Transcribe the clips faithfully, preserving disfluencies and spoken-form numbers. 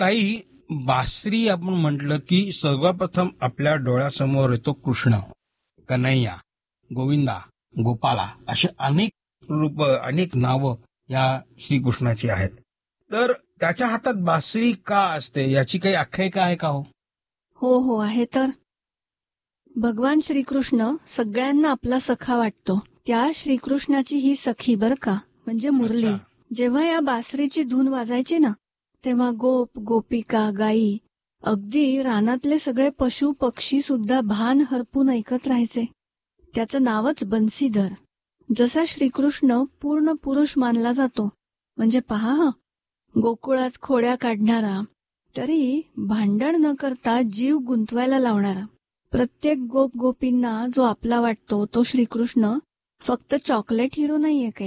ताई, बासरी आपण म्हटलं की सर्वप्रथम आपल्या डोळ्यासमोर येतो कृष्ण, कन्हैया, गोविंदा, गोपाला असे अनेक रूप, अनेक नावं या श्रीकृष्णाची आहेत. तर त्याच्या हातात बासरी का असते याची काही आख्यायिका आहे का हो? हो हो आहे तर. भगवान श्रीकृष्ण सगळ्यांना आपला सखा वाटतो. त्या श्रीकृष्णाची ही सखी बर का, म्हणजे मुरली. अच्छा. जेव्हा या बासरीची धून वाजायची ना, तेव्हा गोप, गोपिका, गायी, अगदी रानातले सगळे पशु पक्षी सुद्धा भान हरपून ऐकत राहायचे. त्याचं नावच बन्सीधर. जसा श्रीकृष्ण पूर्ण पुरुष मानला जातो, म्हणजे पहा हं, गोकुळात खोड्या काढणारा, तरी भांडण न करता जीव गुंतवायला लावणारा. प्रत्येक गोप गोपींना जो आपला वाटतो तो श्रीकृष्ण फक्त चॉकलेट हिरो नाहीये काही,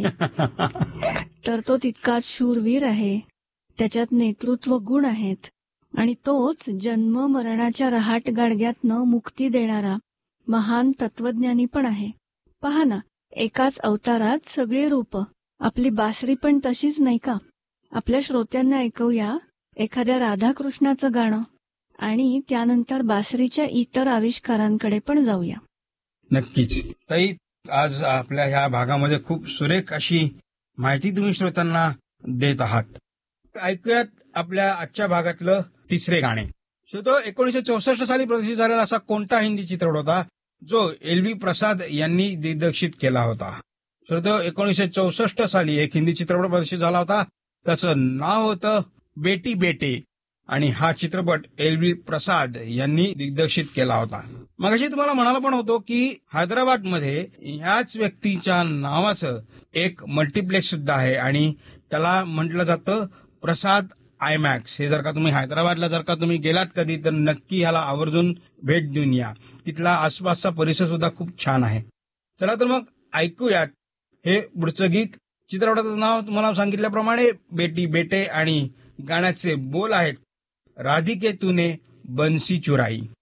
तर तो तितकाच शूरवीर आहे. त्याच्यात नेतृत्व गुण आहेत आणि तोच जन्म मरणाच्या रहाट गाडग्यातनं मुक्ती देणारा महान तत्वज्ञानी पण आहे. पहा ना, एकाच अवतारात सगळी रूप. आपली बासरी पण तशीच नाही का? आपल्या श्रोत्यांना ऐकूया एखाद्या राधाकृष्णाचं गाणं आणि त्यानंतर बासरीच्या इतर आविष्कारांकडे पण जाऊया. नक्कीच ताई, आज आपल्या ह्या भागामध्ये खूप सुरेख अशी माहिती तुम्ही श्रोत्यांना देत आहात. ऐकूयात आपल्या आजच्या भागातलं तिसरे गाणे. श्रोतो, एकोणीसशे चौसष्ट साली प्रदर्शित झालेला असा कोणता हिंदी चित्रपट होता जो एल व्ही प्रसाद यांनी दिग्दर्शित केला होता? श्रोतो, एकोणीसशे चौसष्ट साली एक हिंदी चित्रपट प्रदर्शित झाला होता. त्याचं नाव होतं बेटी बेटे आणि हा चित्रपट एल व्ही प्रसाद यांनी दिग्दर्शित केला होता. मगाशी तुम्हाला म्हणाला पण होतो की हैदराबादमध्ये ह्याच व्यक्तीच्या नावाचं एक मल्टिप्लेक्स सुद्धा आहे आणि त्याला म्हटलं जातं प्रसाद आयमॅक्स. हे जर का तुम्ही हैदराबादला जर का तुम्ही गेलात कधी तर नक्की ह्याला आवर्जून भेट देऊन या. तिथला आसपासचा परिसर सुद्धा खूप छान आहे. चला तर मग ऐकूयात हे पुढचं गीत. चित्रपटाचं नाव तुम्हाला सांगितल्याप्रमाणे बेटी बेटे आणि गाण्याचे बोल आहेत राधिके तूने बन्सी चुराई.